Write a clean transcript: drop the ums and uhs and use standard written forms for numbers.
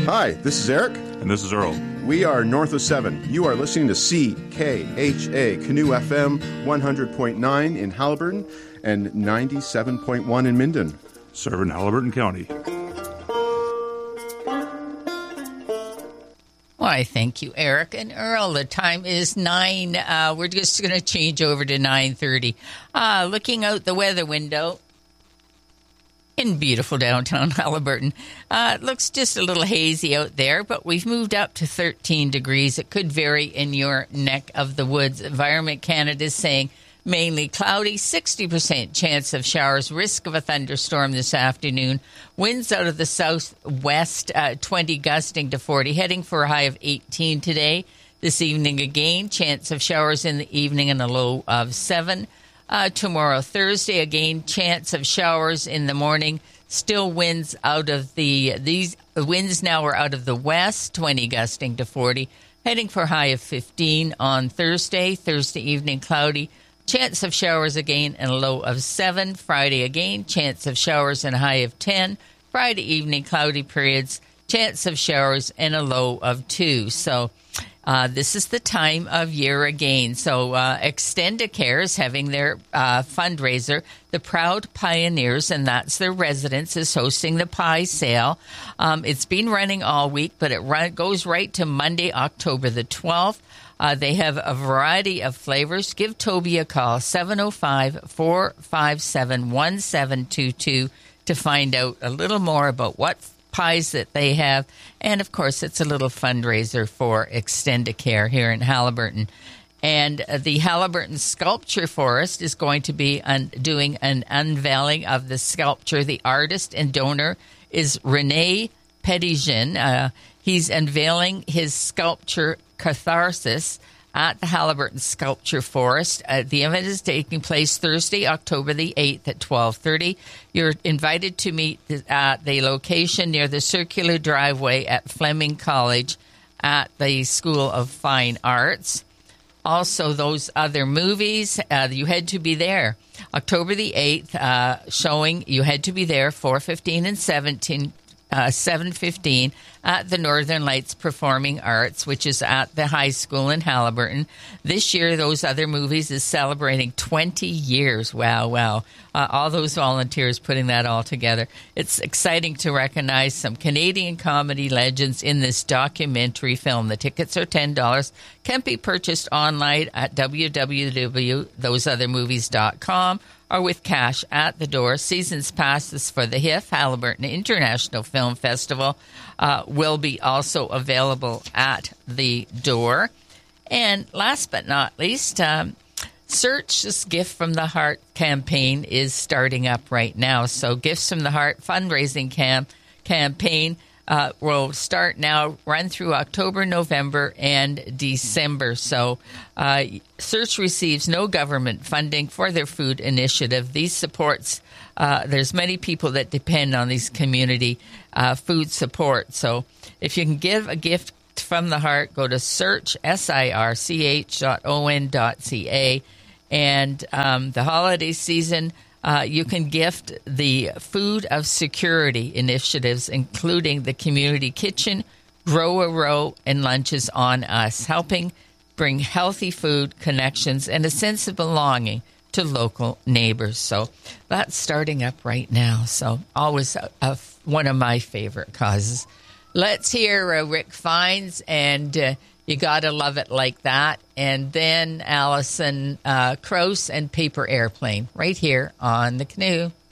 Hi, this is Eric. And this is Earl. We are North of 7. You are listening to CKHA Canoe FM 100.9 in Haliburton and 97.1 in Minden. Serving Haliburton County. Why, thank you, Eric and Earl. The time is 9. We're just going to change over to 9:30. Looking out the weather window in beautiful downtown Haliburton. It looks just a little hazy out there, but we've moved up to 13 degrees. It could vary in your neck of the woods. Environment Canada is saying mainly cloudy, 60% chance of showers, risk of a thunderstorm this afternoon. Winds out of the southwest, 20 gusting to 40, heading for a high of 18 today. This evening again, chance of showers in the evening and a low of 7. Tomorrow, Thursday, again, chance of showers in the morning. Still winds out of these winds now are out of the west, 20 gusting to 40, heading for a high of 15 on Thursday. Thursday evening, cloudy. Chance of showers again and a low of 7. Friday again, chance of showers and a high of 10. Friday evening, cloudy periods, chance of showers and a low of 2. So this is the time of year again. So Extendicare is having their fundraiser. The Proud Pioneers, and that's their residence, is hosting the pie sale. It's been running all week, but it goes right to Monday, October the 12th. They have a variety of flavors. Give Toby a call, 705-457-1722, to find out a little more about what pies that they have. And, of course, it's a little fundraiser for Extendicare here in Haliburton. And the Haliburton Sculpture Forest is going to be doing an unveiling of the sculpture. The artist and donor is Rene Petitjean. He's unveiling his sculpture Catharsis at the Haliburton Sculpture Forest. The event is taking place Thursday, October the 8th at 12:30. You're invited to meet at the location near the circular driveway at Fleming College at the School of Fine Arts. Also, those other movies, you had to be there. October the 8th showing, you had to be there, 4:15 and 7:15 at the Northern Lights Performing Arts, which is at the high school in Haliburton. This year, Those Other Movies is celebrating 20 years. Wow. All those volunteers putting that all together. It's exciting to recognize some Canadian comedy legends in this documentary film. The tickets are $10. Can be purchased online at www.thoseothermovies.com or with cash at the door. Seasons passes for the HIF, Haliburton International Film Festival, will be also available at the door. And last but not least, Search's Gift from the Heart campaign is starting up right now. So Gifts from the Heart fundraising campaign will start now, run through October, November, and December. So Search receives no government funding for their food initiative. These supports, there's many people that depend on these community food support. So if you can give a gift from the heart, go to search, SIRCH.on.ca. And the holiday season, you can gift the Food of Security initiatives, including the Community Kitchen, Grow a Row, and Lunches on Us, helping bring healthy food, connections, and a sense of belonging to local neighbors. So that's starting up right now. So always one of my favorite causes. Let's hear Rick Fiennes and You Gotta Love It Like That, and then Alison Krauss and Paper Airplane right here on the Canoe.